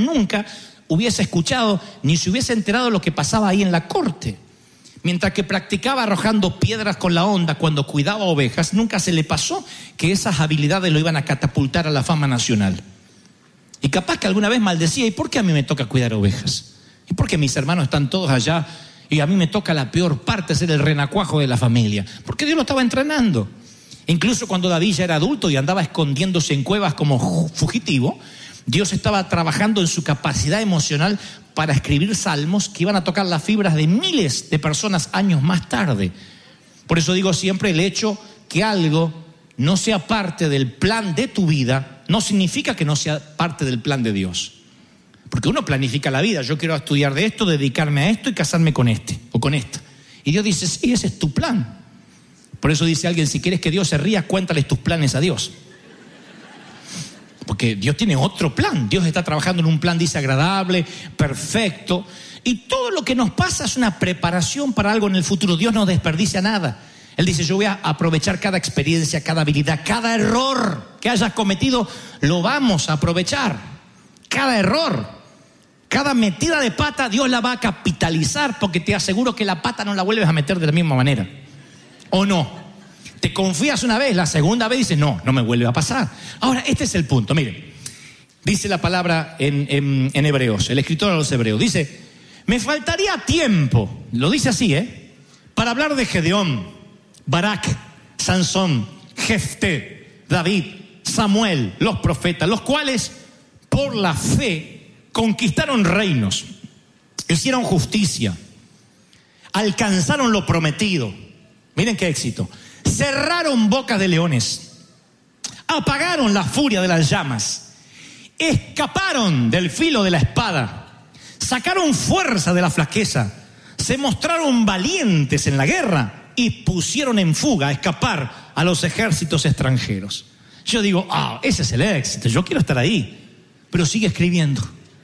nunca hubiese escuchado ni se hubiese enterado de lo que pasaba ahí en la corte. Mientras que practicaba arrojando piedras con la honda cuando cuidaba ovejas, nunca se le pasó que esas habilidades lo iban a catapultar a la fama nacional. Y capaz que alguna vez maldecía: ¿y por qué a mí me toca cuidar ovejas? ¿Y por qué mis hermanos están todos allá y a mí me toca la peor parte, ser el renacuajo de la familia? Porque Dios lo estaba entrenando. Incluso cuando David ya era adulto y andaba escondiéndose en cuevas como fugitivo, Dios estaba trabajando en su capacidad emocional para escribir salmos que iban a tocar las fibras de miles de personas años más tarde. Por eso digo siempre, el hecho que algo no sea parte del plan de tu vida no significa que no sea parte del plan de Dios. Porque uno planifica la vida: yo quiero estudiar de esto, dedicarme a esto y casarme con este o con esta. Y Dios dice: sí, ese es tu plan. Por eso dice alguien: si quieres que Dios se ría, cuéntales tus planes a Dios. Porque Dios tiene otro plan. Dios está trabajando en un plan, dice, agradable, perfecto. Y todo lo que nos pasa es una preparación para algo en el futuro. Dios no desperdicia nada. Él dice: yo voy a aprovechar cada experiencia, cada habilidad, cada error que hayas cometido, lo vamos a aprovechar. Cada error, cada metida de pata, Dios la va a capitalizar, porque te aseguro que la pata no la vuelves a meter de la misma manera. ¿O no? Te confías una vez, la segunda vez dices: no me vuelve a pasar. Ahora, este es el punto. Miren, dice la palabra en Hebreos, el escritor a los Hebreos, dice: me faltaría tiempo, lo dice así, para hablar de Gedeón, Barak, Sansón, Jefté, David, Samuel, los profetas, los cuales por la fe conquistaron reinos, hicieron justicia, alcanzaron lo prometido. Miren qué éxito. Cerraron bocas de leones, apagaron la furia de las llamas, escaparon del filo de la espada, sacaron fuerza de la flaqueza, se mostraron valientes en la guerra y pusieron en fuga, a escapar a los ejércitos extranjeros. Yo digo: ese es el éxito, yo quiero estar ahí. Pero sigue escribiendo.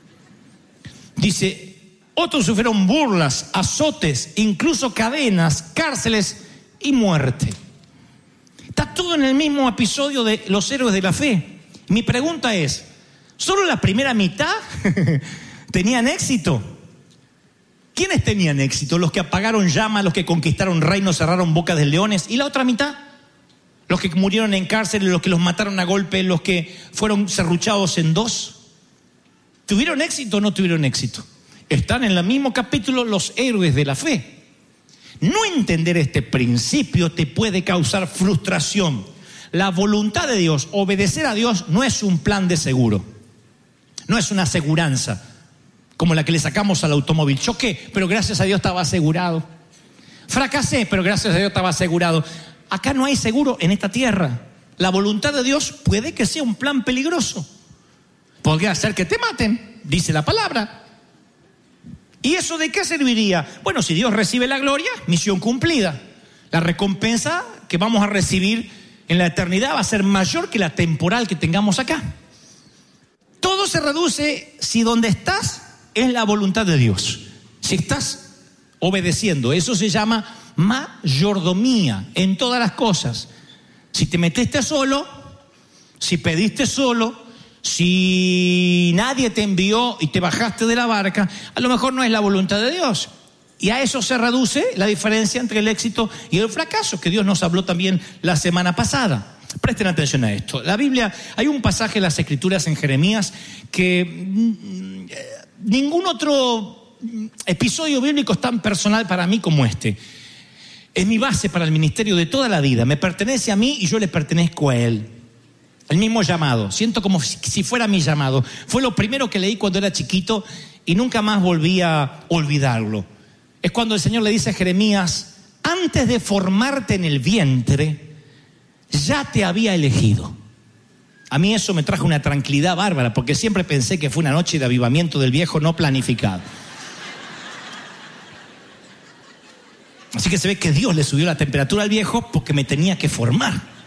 Dice: otros sufrieron burlas, azotes, incluso cadenas, cárceles y muerte. Está todo en el mismo episodio de los héroes de la fe. Mi pregunta es: ¿solo la primera mitad tenían éxito? ¿Quiénes tenían éxito? Los que apagaron llamas, los que conquistaron reinos, cerraron bocas de leones. ¿Y la otra mitad? Los que murieron en cárcel, los que los mataron a golpe, los que fueron serruchados en dos. ¿Tuvieron éxito o no tuvieron éxito? Están en el mismo capítulo los héroes de la fe. No entender este principio te puede causar frustración. La voluntad de Dios, obedecer a Dios, no es un plan de seguro. No es una aseguranza como la que le sacamos al automóvil. Choqué, pero gracias a Dios estaba asegurado. Fracasé, pero gracias a Dios estaba asegurado. Acá no hay seguro en esta tierra. La voluntad de Dios puede que sea un plan peligroso. Podría ser que te maten, dice la palabra. ¿Y eso de qué serviría? Bueno, si Dios recibe la gloria, misión cumplida. La recompensa que vamos a recibir en la eternidad va a ser mayor que la temporal que tengamos acá. Todo se reduce si donde estás es la voluntad de Dios. Si estás obedeciendo, eso se llama mayordomía en todas las cosas. Si te metiste solo, si pediste solo, si nadie te envió y te bajaste de la barca, a lo mejor no es la voluntad de Dios. Y a eso se reduce la diferencia entre el éxito y el fracaso, que Dios nos habló también la semana pasada. Presten atención a esto. La Biblia, hay un pasaje en las Escrituras en Jeremías que ningún otro episodio bíblico es tan personal para mí como este. Es mi base para el ministerio de toda la vida. Me pertenece a mí y yo le pertenezco a Él. El mismo llamado, siento como si fuera mi llamado. Fue lo primero que leí cuando era chiquito y nunca más volví a olvidarlo. Es cuando el Señor le dice a Jeremías: antes de formarte en el vientre, ya te había elegido. A mí eso me trajo una tranquilidad bárbara, porque siempre pensé que fue una noche de avivamiento del viejo no planificado. Así que se ve que Dios le subió la temperatura al viejo porque me tenía que formar.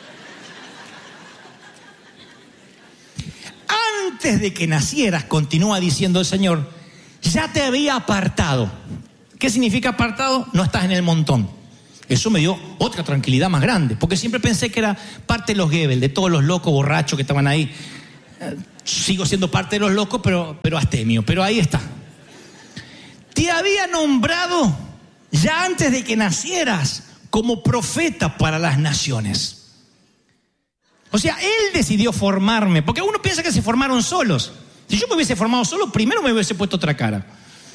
Antes de que nacieras, continúa diciendo el Señor, ya te había apartado. ¿Qué significa apartado? No estás en el montón. Eso me dio otra tranquilidad más grande, porque siempre pensé que era parte de los Goebbels, de todos los locos borrachos que estaban ahí. Sigo siendo parte de los locos, pero astemio. Pero ahí está. Te había nombrado ya antes de que nacieras como profeta para las naciones. O sea, Él decidió formarme, porque uno piensa que se formaron solos. Si yo me hubiese formado solo, primero me hubiese puesto otra cara.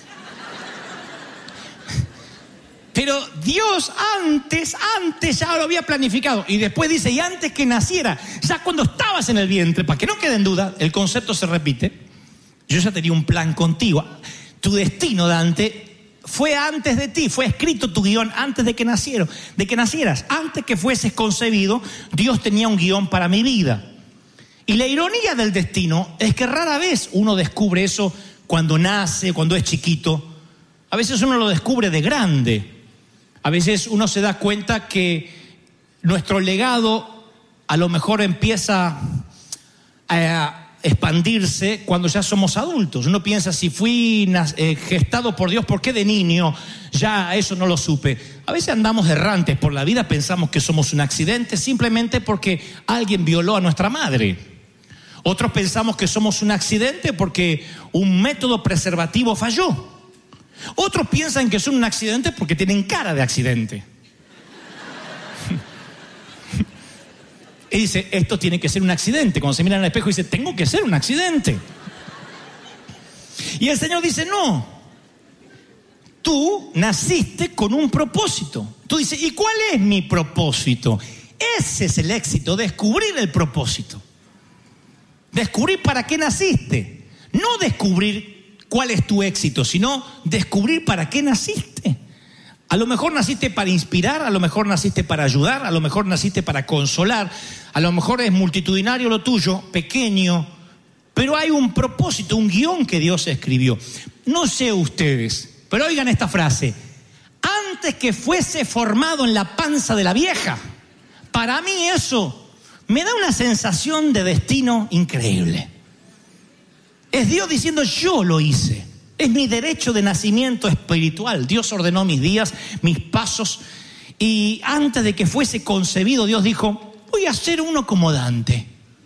Pero Dios antes ya lo había planificado. Y después dice, y antes que naciera, ya cuando estabas en el vientre, para que no quede en duda, el concepto se repite, yo ya tenía un plan contigo. Tu destino, Dante, fue antes de ti, fue escrito tu guión antes de que nacieras. Antes que fueses concebido, Dios tenía un guión para mi vida. Y la ironía del destino es que rara vez uno descubre eso cuando nace, cuando es chiquito. A veces uno lo descubre de grande. A veces uno se da cuenta que nuestro legado a lo mejor empieza a expandirse cuando ya somos adultos. Uno piensa, si fui gestado por Dios, ¿por qué de niño ya eso no lo supe? A veces andamos errantes por la vida, pensamos que somos un accidente simplemente porque alguien violó a nuestra madre. Otros pensamos que somos un accidente porque un método preservativo falló. Otros piensan que son un accidente porque tienen cara de accidente. Y dice, esto tiene que ser un accidente. Cuando se mira en el espejo dice, tengo que ser un accidente. Y el Señor dice, no. Tú naciste con un propósito. Tú dices, ¿y cuál es mi propósito? Ese es el éxito, descubrir el propósito. Descubrir para qué naciste. No descubrir cuál es tu éxito, sino descubrir para qué naciste. A lo mejor naciste para inspirar, a lo mejor naciste para ayudar, a lo mejor naciste para consolar, a lo mejor es multitudinario lo tuyo, pequeño, pero hay un propósito, un guión que Dios escribió. No sé ustedes, pero oigan esta frase: antes que fuese formado en la panza de la vieja. Para mí eso me da una sensación de destino increíble. Es Dios diciendo, yo lo hice. Es mi derecho de nacimiento espiritual. Dios ordenó mis días, mis pasos. Y antes de que fuese concebido, Dios dijo, voy a ser uno como Dante.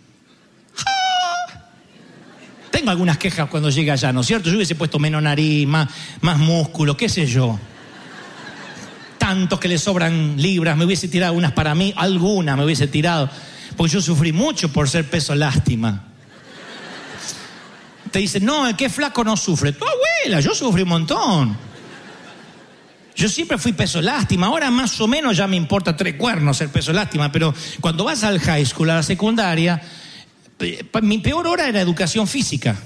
¡Ah! Tengo algunas quejas cuando llegue allá, ¿no es cierto? Yo hubiese puesto menos nariz, más músculo, qué sé yo. Tantos que le sobran libras, me hubiese tirado unas para mí, algunas me hubiese tirado. Porque yo sufrí mucho por ser peso lástima. Te dicen, no, el que es flaco no sufre. Tu abuela, yo sufrí un montón. Yo siempre fui peso lástima. Ahora más o menos ya me importa 3 cuernos ser peso lástima. Pero cuando vas al high school, a la secundaria, mi peor hora era educación física.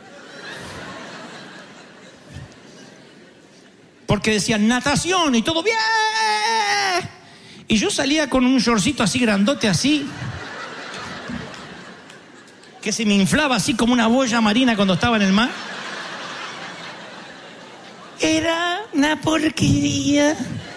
Porque decían natación y todo bien. Y yo salía con un shortcito así grandote, así, que se me inflaba así como una boya marina cuando estaba en el mar. Era una porquería.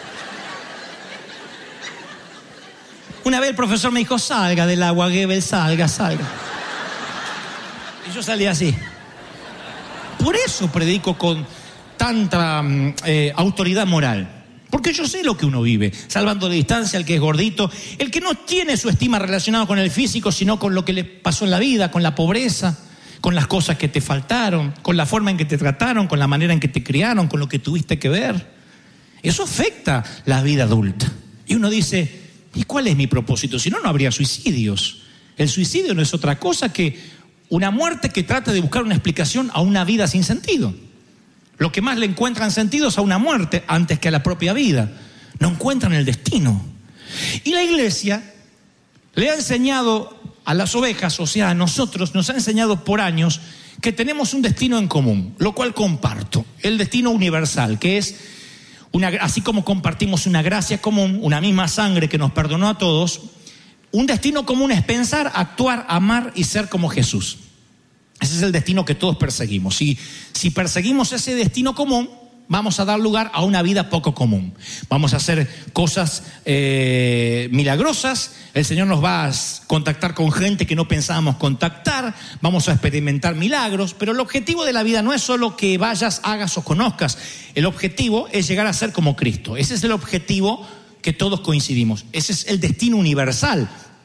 Una vez el profesor me dijo, salga del agua, Goebbels, salga. Y yo salí así. Por eso predico con tanta autoridad moral. Porque yo sé lo que uno vive, salvando la distancia al que es gordito, el que no tiene su estima relacionada con el físico, sino con lo que le pasó en la vida, con la pobreza, con las cosas que te faltaron, con la forma en que te trataron, con la manera en que te criaron, con lo que tuviste que ver. Eso afecta la vida adulta. Y uno dice, ¿y cuál es mi propósito? Si no, no habría suicidios. El suicidio no es otra cosa que una muerte que trata de buscar una explicación a una vida sin sentido. Lo que más le encuentran sentido es a una muerte antes que a la propia vida. No encuentran el destino. Y la iglesia le ha enseñado a las ovejas, o sea, a nosotros, nos ha enseñado por años que tenemos un destino en común, lo cual comparto. El destino universal, que es, así como compartimos una gracia común, una misma sangre que nos perdonó a todos, un destino común es pensar, actuar, amar y ser como Jesús. Ese es el destino que todos perseguimos. Si perseguimos ese destino común, vamos a dar lugar a una vida poco común. Vamos a hacer cosas milagrosas. El Señor nos va a contactar con gente que no pensábamos contactar. Vamos a experimentar milagros. Pero el objetivo de la vida no es solo que vayas, hagas o conozcas. El objetivo es llegar a ser como Cristo. Ese es el objetivo que todos coincidimos. Ese es el destino universal.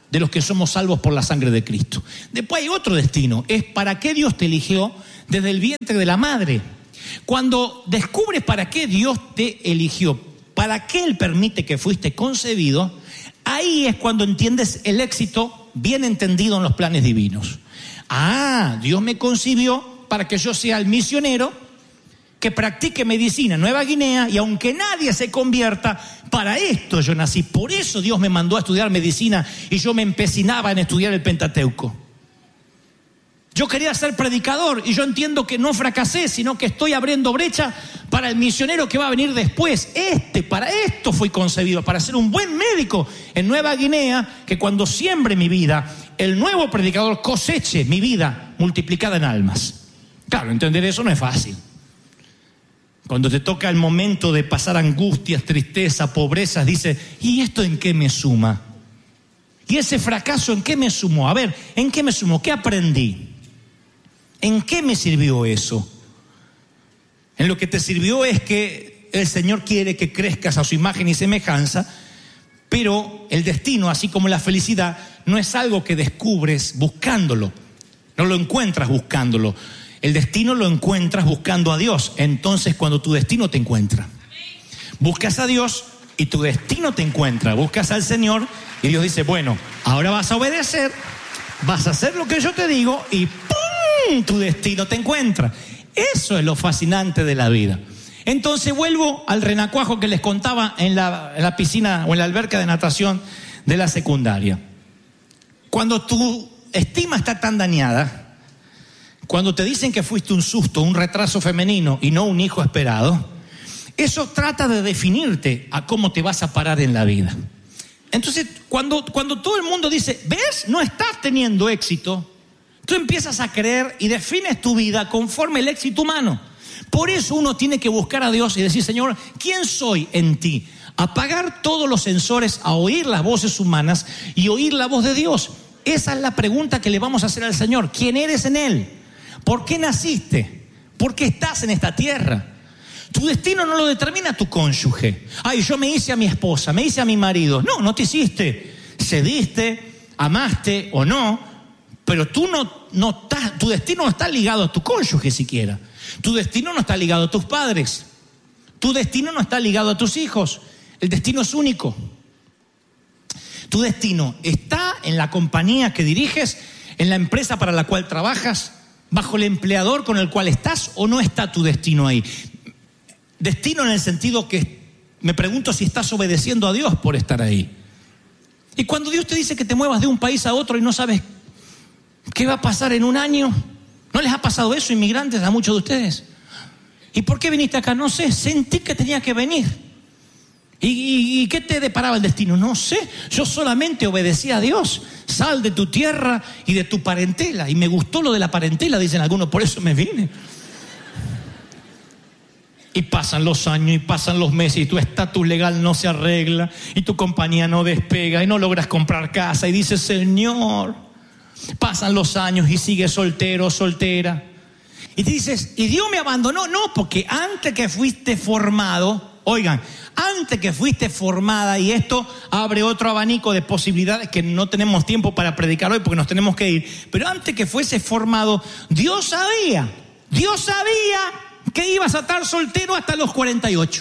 de los que somos salvos por la sangre de Cristo. Después hay otro destino, es para qué Dios te eligió desde el vientre de la madre. Cuando descubres para qué Dios te eligió, para qué Él permite que fuiste concebido, ahí es cuando entiendes el éxito bien entendido en los planes divinos. Dios me concibió para que yo sea el misionero que practique medicina en Nueva Guinea, y aunque nadie se convierta, para esto yo nací. Por eso Dios me mandó a estudiar medicina y yo me empecinaba en estudiar el Pentateuco. Yo quería ser predicador y yo entiendo que no fracasé, sino que estoy abriendo brecha para el misionero que va a venir después. Para esto fui concebido, para ser un buen médico en Nueva Guinea, que cuando siembre mi vida, el nuevo predicador coseche mi vida multiplicada en almas. Claro, entender eso no es fácil. Cuando te toca el momento de pasar angustias, tristeza, pobrezas, dices, ¿y esto en qué me suma? ¿Y ese fracaso en qué me sumó? A ver, ¿en qué me sumó? ¿Qué aprendí? ¿En qué me sirvió eso? En lo que te sirvió es que el Señor quiere que crezcas a su imagen y semejanza, pero el destino, así como la felicidad, no es algo que descubres buscándolo, no lo encuentras buscándolo. El destino lo encuentras buscando a Dios. Entonces, cuando tu destino te encuentra, buscas a Dios y tu destino te encuentra. Buscas al Señor y Dios dice, bueno, ahora vas a obedecer, vas a hacer lo que yo te digo y ¡pum!, tu destino te encuentra. Eso es lo fascinante de la vida. Entonces vuelvo al renacuajo que les contaba en la piscina o en la alberca de natación de la secundaria. Cuando tu estima está tan dañada, cuando te dicen que fuiste un susto, un retraso femenino y no un hijo esperado, eso trata de definirte a cómo te vas a parar en la vida. Entonces, cuando todo el mundo dice, ¿ves? No estás teniendo éxito, tú empiezas a creer y defines tu vida conforme el éxito humano. Por eso uno tiene que buscar a Dios y decir, Señor, ¿quién soy en ti? Apagar todos los sensores a oír las voces humanas y oír la voz de Dios. Esa es la pregunta que le vamos a hacer al Señor. ¿Quién eres en Él? ¿Por qué naciste? ¿Por qué estás en esta tierra? Tu destino no lo determina tu cónyuge. Yo me hice a mi esposa, me hice a mi marido. No te hiciste. Cediste, amaste o no, pero tú no estás, tu destino no está ligado a tu cónyuge siquiera. Tu destino no está ligado a tus padres. Tu destino no está ligado a tus hijos. El destino es único. Tu destino está en la compañía que diriges, en la empresa para la cual trabajas, bajo el empleador con el cual estás, o no está tu destino ahí. Destino en el sentido que me pregunto si estás obedeciendo a Dios por estar ahí. Y cuando Dios te dice que te muevas de un país a otro y no sabes qué va a pasar en un año, ¿no les ha pasado eso, inmigrantes, a muchos de ustedes? ¿Y por qué viniste acá? No sé, sentí que tenía que venir. ¿Y qué te deparaba el destino? No sé, yo solamente obedecí a Dios. Sal de tu tierra y de tu parentela. Y me gustó lo de la parentela, dicen algunos, por eso me vine. Y pasan los años y pasan los meses y tu estatus legal no se arregla y tu compañía no despega y no logras comprar casa y dices, Señor, pasan los años y sigues soltero, soltera. Y te dices, ¿y Dios me abandonó? No, porque antes que fuiste formado, oigan, antes que fuiste formada, y esto abre otro abanico de posibilidades que no tenemos tiempo para predicar hoy porque nos tenemos que ir, pero antes que fuese formado, Dios sabía que ibas a estar soltero hasta los 48.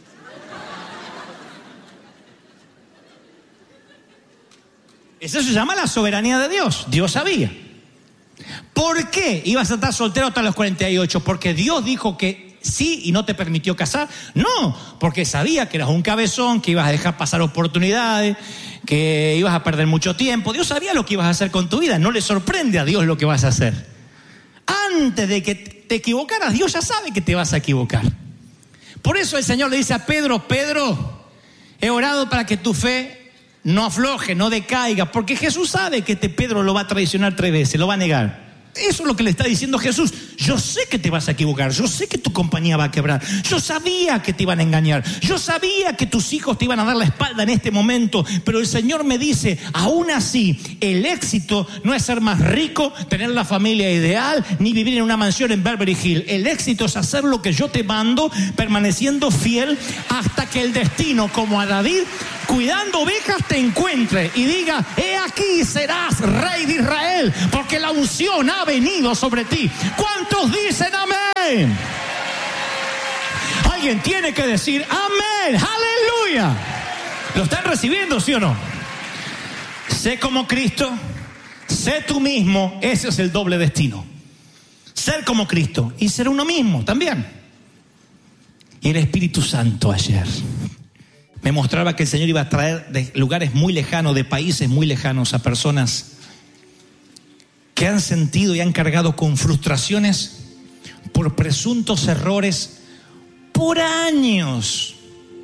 Eso se llama la soberanía de Dios. Dios sabía. ¿Por qué ibas a estar soltero hasta los 48? ¿Porque Dios dijo que sí y no te permitió casar? No, porque sabía que eras un cabezón, que ibas a dejar pasar oportunidades, que ibas a perder mucho tiempo. Dios sabía lo que ibas a hacer con tu vida. No le sorprende a Dios lo que vas a hacer. Antes de que te equivocaras, Dios ya sabe que te vas a equivocar. Por eso el Señor le dice a Pedro, Pedro, he orado para que tu fe no afloje, no decaiga, porque Jesús sabe que Pedro lo va a traicionar 3 veces, lo va a negar. Eso es lo que le está diciendo Jesús. Yo sé que te vas a equivocar, yo sé que tu compañía va a quebrar, yo sabía que te iban a engañar, yo sabía que tus hijos te iban a dar la espalda en este momento, pero el Señor me dice, aún así, el éxito no es ser más rico, tener la familia ideal, ni vivir en una mansión en Beverly Hills. El éxito es hacer lo que yo te mando, permaneciendo fiel hasta que el destino, como a David, cuidando ovejas te encuentre y diga: he aquí serás rey de Israel, porque la unción ha venido sobre ti. ¿Cuántos dicen amén? Alguien tiene que decir amén, aleluya. ¿Lo están recibiendo, sí o no? Sé como Cristo, sé tú mismo. Ese es el doble destino: ser como Cristo y ser uno mismo también. Y el Espíritu Santo ayer me mostraba que el Señor iba a traer de lugares muy lejanos, de países muy lejanos, a personas que han sentido y han cargado con frustraciones por presuntos errores por años,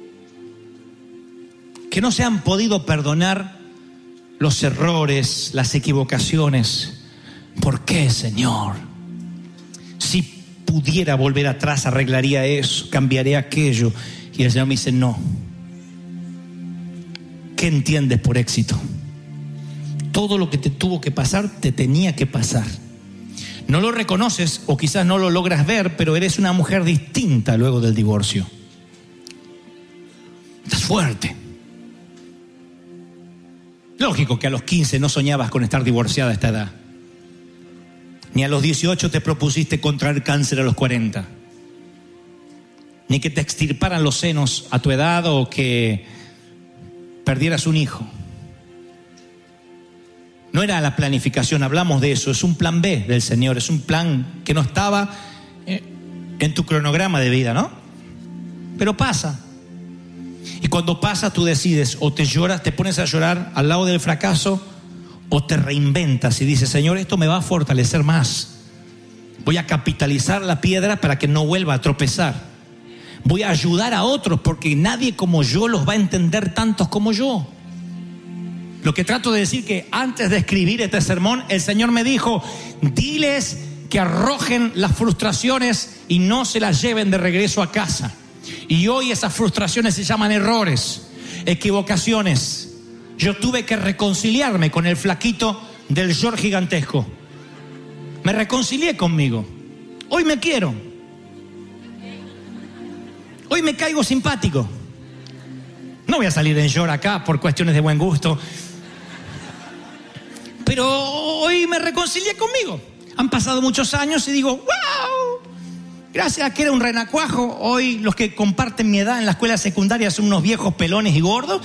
que no se han podido perdonar los errores, las equivocaciones. ¿Por qué, Señor? Si pudiera volver atrás, arreglaría eso, cambiaría aquello. Y el Señor me dice: no. ¿Qué entiendes por éxito? Todo lo que te tuvo que pasar, te tenía que pasar. No lo reconoces o quizás no lo logras ver, pero eres una mujer distinta luego del divorcio. Estás fuerte. Lógico que a los 15 no soñabas con estar divorciada a esta edad. Ni a los 18 te propusiste contraer cáncer a los 40. Ni que te extirparan los senos a tu edad o que perdieras un hijo. No era la planificación, hablamos de eso. Es un plan B del Señor, es un plan que no estaba en tu cronograma de vida, ¿no? Pero pasa. Y cuando pasa, tú decides: o te lloras, te pones a llorar al lado del fracaso, o te reinventas y dices: Señor, esto me va a fortalecer más. Voy a capitalizar la piedra para que no vuelva a tropezar. Voy a ayudar a otros, porque nadie como yo los va a entender tantos como yo. Lo que trato de decir, que antes de escribir este sermón, el Señor me dijo: diles que arrojen las frustraciones y no se las lleven de regreso a casa. Y hoy esas frustraciones se llaman errores, equivocaciones. Yo tuve que reconciliarme con el flaquito del short gigantesco. Me reconcilié conmigo. Hoy me quiero. Hoy me caigo simpático. No voy a salir en short acá por cuestiones de buen gusto, pero hoy me reconcilié conmigo. Han pasado muchos años y digo: ¡wow! Gracias a que era un renacuajo, hoy los que comparten mi edad en la escuela secundaria son unos viejos pelones y gordos.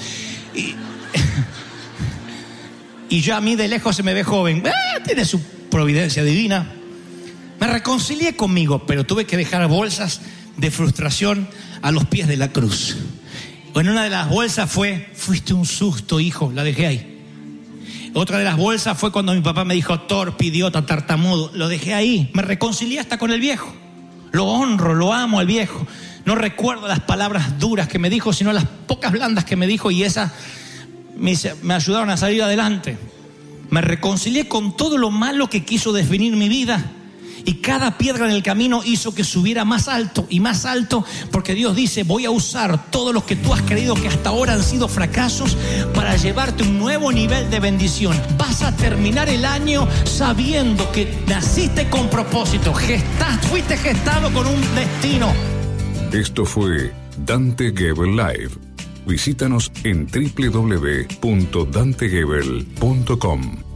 Y ya a mí de lejos se me ve joven. Tiene su providencia divina. Me reconcilié conmigo, pero tuve que dejar bolsas de frustración a los pies de la cruz. En una de las bolsas fue: fuiste un susto, hijo. La dejé ahí. Otra de las bolsas fue cuando mi papá me dijo: torpe, idiota, tartamudo. Lo dejé ahí. Me reconcilié hasta con el viejo. Lo honro, lo amo al viejo. No recuerdo las palabras duras que me dijo, sino las pocas blandas que me dijo, y esas me ayudaron a salir adelante. Me reconcilié con todo lo malo que quiso definir mi vida. Y cada piedra en el camino hizo que subiera más alto y más alto, porque Dios dice: voy a usar todos los que tú has creído que hasta ahora han sido fracasos para llevarte a un nuevo nivel de bendición. Vas a terminar el año sabiendo que naciste con propósito, fuiste gestado con un destino. Esto fue Dante Gebel Live. Visítanos en www.dantegebel.com.